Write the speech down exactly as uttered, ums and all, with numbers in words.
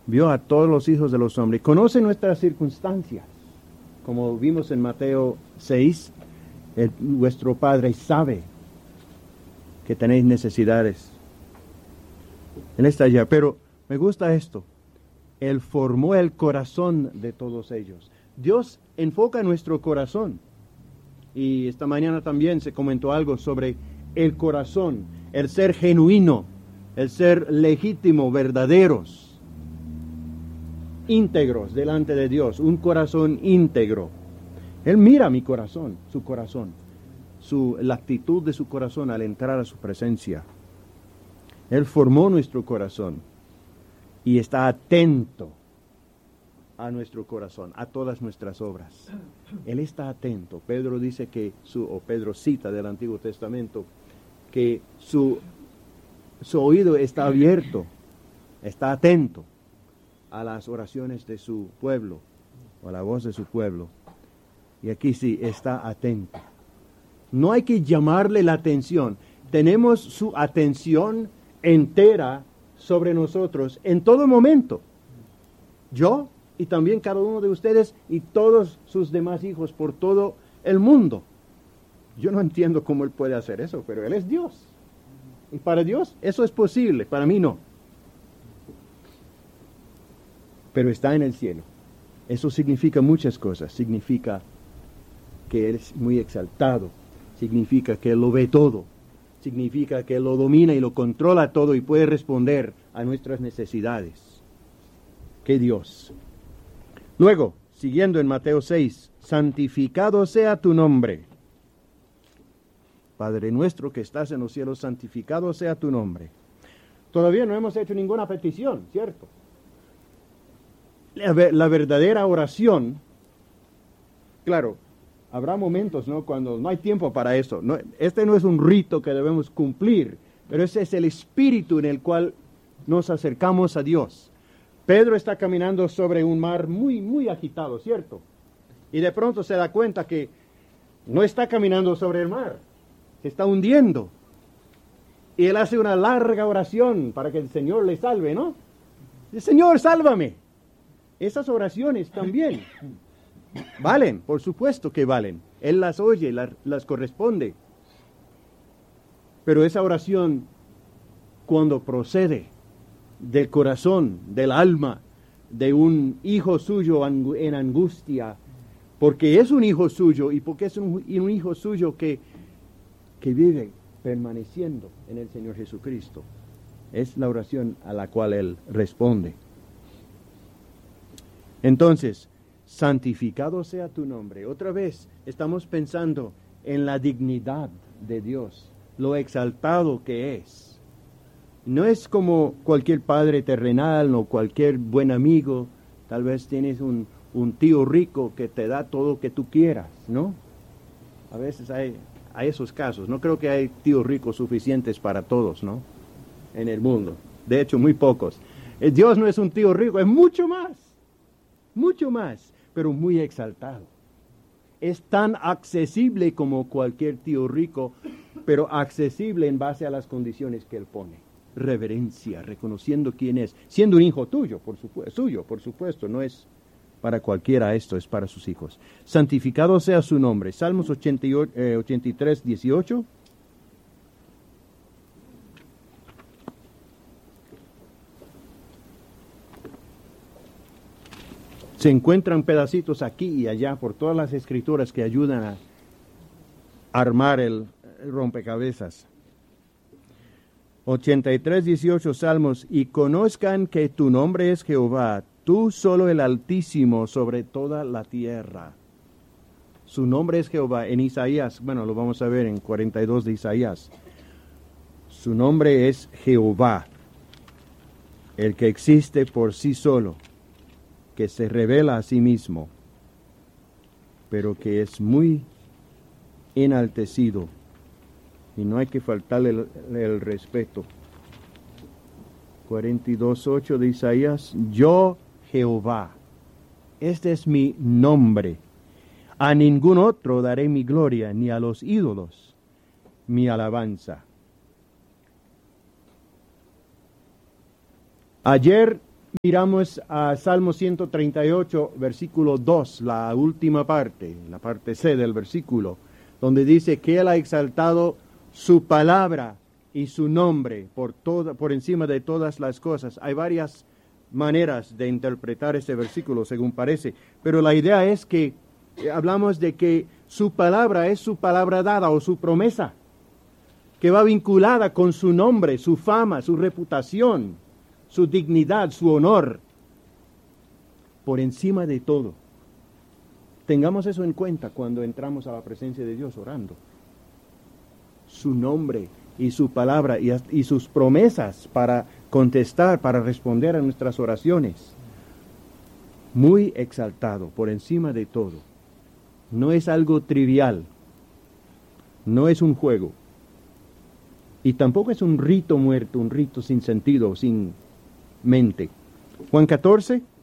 vio a todos los hijos de los hombres, conoce nuestras circunstancias, como vimos en Mateo seis, el, vuestro Padre sabe que tenéis necesidades. Él está allá, pero me gusta esto, Él formó el corazón de todos ellos. Dios enfoca nuestro corazón, y esta mañana también se comentó algo sobre el corazón, el ser genuino, el ser legítimo, verdaderos, íntegros delante de Dios, un corazón íntegro. Él mira mi corazón, su corazón, su, la actitud de su corazón al entrar a su presencia. Él formó nuestro corazón y está atento a nuestro corazón, a todas nuestras obras. Él está atento. Pedro dice que, su, o Pedro cita del Antiguo Testamento, que su, su oído está abierto, está atento a las oraciones de su pueblo, o a la voz de su pueblo. Y aquí sí, está atento. No hay que llamarle la atención. Tenemos su atención entera sobre nosotros en todo momento. Yo y también cada uno de ustedes y todos sus demás hijos por todo el mundo. Yo no entiendo cómo Él puede hacer eso, pero Él es Dios. Y para Dios eso es posible, para mí no. Pero está en el cielo. Eso significa muchas cosas. Significa que Él es muy exaltado. Significa que Él lo ve todo. Significa que Él lo domina y lo controla todo y puede responder a nuestras necesidades. ¡Qué Dios! Luego, siguiendo en Mateo seis, santificado sea tu nombre. Padre nuestro que estás en los cielos, santificado sea tu nombre. Todavía no hemos hecho ninguna petición, ¿cierto? La, la verdadera oración, claro, habrá momentos, ¿no?, cuando no hay tiempo para eso. No, este no es un rito que debemos cumplir, pero ese es el espíritu en el cual nos acercamos a Dios. Pedro está caminando sobre un mar muy, muy agitado, ¿cierto? Y de pronto se da cuenta que no está caminando sobre el mar, se está hundiendo. Y él hace una larga oración para que el Señor le salve, ¿no? Dice, Señor, sálvame. Esas oraciones también valen, por supuesto que valen. Él las oye, las, las corresponde. Pero esa oración, cuando procede del corazón, del alma, de un hijo suyo en angustia, porque es un hijo suyo y porque es un, un hijo suyo que, que vive permaneciendo en el Señor Jesucristo, es la oración a la cual Él responde. Entonces, santificado sea tu nombre. Otra vez estamos pensando en la dignidad de Dios, lo exaltado que es. No es como cualquier padre terrenal o cualquier buen amigo. Tal vez tienes un, un tío rico que te da todo lo que tú quieras, ¿no? A veces hay, hay esos casos. No creo que hay tíos ricos suficientes para todos, ¿no?, en el mundo. De hecho, muy pocos. Dios no es un tío rico, es mucho más. Mucho más, pero muy exaltado. Es tan accesible como cualquier tío rico, pero accesible en base a las condiciones que Él pone. Reverencia, reconociendo quién es, siendo un hijo tuyo, por supuesto, suyo, por supuesto, no es para cualquiera esto, es para sus hijos. Santificado sea su nombre. Salmos ochenta y ocho, eh, ochenta y tres, dieciocho. Se encuentran pedacitos aquí y allá por todas las escrituras que ayudan a armar el rompecabezas. ochenta y tres, dieciocho Salmos. Y conozcan que tu nombre es Jehová, tú solo el Altísimo sobre toda la tierra. Su nombre es Jehová. En Isaías, bueno, lo vamos a ver en cuarenta y dos de Isaías. Su nombre es Jehová, el que existe por sí solo, que se revela a sí mismo, pero que es muy enaltecido, y no hay que faltarle el, el respeto. cuarenta y dos, ocho de Isaías, yo Jehová, este es mi nombre, a ningún otro daré mi gloria, ni a los ídolos mi alabanza. Ayer miramos a Salmo ciento treinta y ocho, versículo dos, la última parte, la parte C del versículo, donde dice que Él ha exaltado su palabra y su nombre por, toda, por encima de todas las cosas. Hay varias maneras de interpretar ese versículo, según parece, pero la idea es que hablamos de que su palabra es su palabra dada o su promesa, que va vinculada con su nombre, su fama, su reputación, su dignidad, su honor, por encima de todo. Tengamos eso en cuenta cuando entramos a la presencia de Dios orando. Su nombre y su palabra y, y sus promesas para contestar, para responder a nuestras oraciones. Muy exaltado, por encima de todo. No es algo trivial. No es un juego. Y tampoco es un rito muerto, un rito sin sentido, sin mente. Juan catorce.